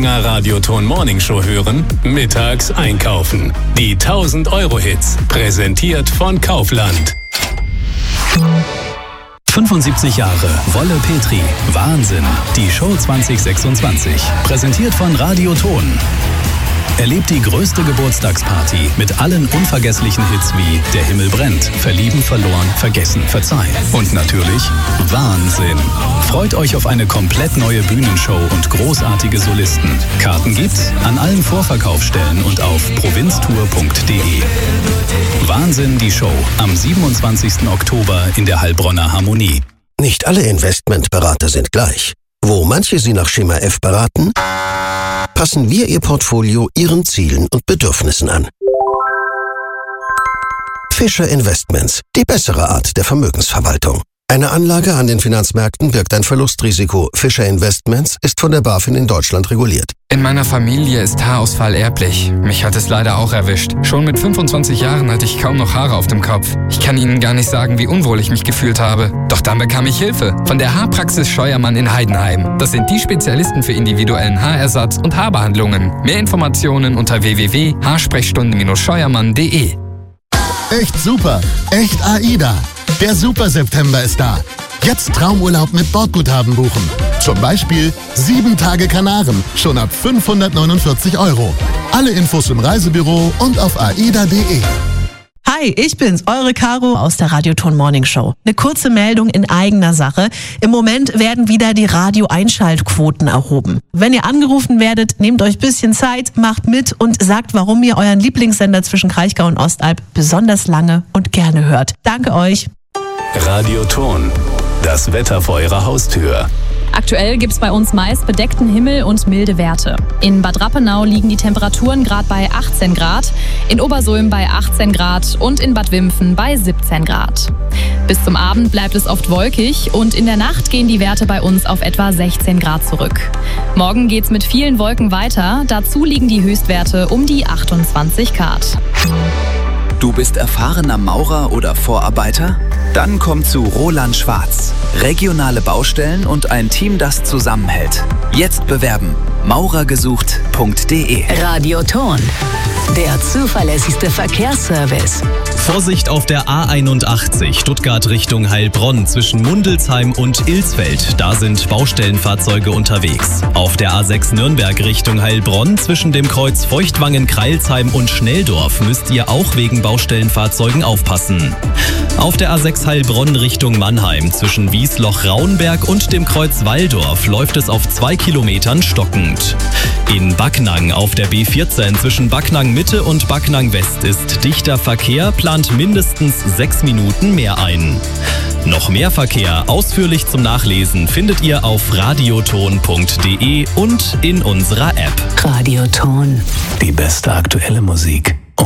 länger Radioton Morning Show hören? Mittags einkaufen. Die 1000-Euro-Hits. Präsentiert von Kaufland. 75 Jahre Wolle Petri. Wahnsinn. Die Show 2026. Präsentiert von Radioton. Erlebt die größte Geburtstagsparty mit allen unvergesslichen Hits wie Der Himmel brennt, Verlieben, Verloren, Vergessen, Verzeihen und natürlich Wahnsinn. Freut euch auf eine komplett neue Bühnenshow und großartige Solisten. Karten gibt's an allen Vorverkaufsstellen und auf provinztour.de. Wahnsinn, die Show am 27. Oktober in der Heilbronner Harmonie. Nicht alle Investmentberater sind gleich. Wo manche Sie nach Schema F beraten, passen wir Ihr Portfolio Ihren Zielen und Bedürfnissen an. Fischer Investments, die bessere Art der Vermögensverwaltung. Eine Anlage an den Finanzmärkten birgt ein Verlustrisiko. Fischer Investments ist von der BaFin in Deutschland reguliert. In meiner Familie ist Haarausfall erblich. Mich hat es leider auch erwischt. Schon mit 25 Jahren hatte ich kaum noch Haare auf dem Kopf. Ich kann Ihnen gar nicht sagen, wie unwohl ich mich gefühlt habe. Doch dann bekam ich Hilfe von der Haarpraxis Scheuermann in Heidenheim. Das sind die Spezialisten für individuellen Haarersatz und Haarbehandlungen. Mehr Informationen unter www.haarsprechstunde-scheuermann.de. Echt super, echt AIDA. Der Super September ist da. Jetzt Traumurlaub mit Bordguthaben buchen. Zum Beispiel 7 Tage Kanaren, schon ab 549 €. Alle Infos im Reisebüro und auf aida.de. Hi, ich bin's, eure Caro aus der Radioton Morning Show. Eine kurze Meldung in eigener Sache. Im Moment werden wieder die Radio-Einschaltquoten erhoben. Wenn ihr angerufen werdet, nehmt euch ein bisschen Zeit, macht mit und sagt, warum ihr euren Lieblingssender zwischen Kraichgau und Ostalb besonders lange und gerne hört. Danke euch. Radioton. Das Wetter vor eurer Haustür. Aktuell gibt's bei uns meist bedeckten Himmel und milde Werte. In Bad Rappenau liegen die Temperaturen gerade bei 18 Grad, in Obersulm bei 18 Grad und in Bad Wimpfen bei 17 Grad. Bis zum Abend bleibt es oft wolkig und in der Nacht gehen die Werte bei uns auf etwa 16 Grad zurück. Morgen geht's mit vielen Wolken weiter, dazu liegen die Höchstwerte um die 28 Grad. Du bist erfahrener Maurer oder Vorarbeiter? Dann komm zu Roland Schwarz. Regionale Baustellen und ein Team, das zusammenhält. Jetzt bewerben. maurergesucht.de. Radioton. Der zuverlässigste Verkehrsservice. Vorsicht auf der A81 Stuttgart Richtung Heilbronn zwischen Mundelsheim und Ilsfeld. Da sind Baustellenfahrzeuge unterwegs. Auf der A6 Nürnberg Richtung Heilbronn zwischen dem Kreuz Feuchtwangen-Kreilsheim und Schnelldorf müsst ihr auch wegen Baustellenfahrzeugen aufpassen. Auf der A6 Heilbronn Richtung Mannheim zwischen Wiesloch-Raunberg und dem Kreuz Walldorf läuft es auf 2 Kilometern stockend. In Backnang auf der B14 zwischen Backnang Mitte und Backnang West ist dichter Verkehr, plant mindestens 6 Minuten mehr ein. Noch mehr Verkehr ausführlich zum Nachlesen findet ihr auf radioton.de und in unserer App. Radioton. Die beste aktuelle Musik.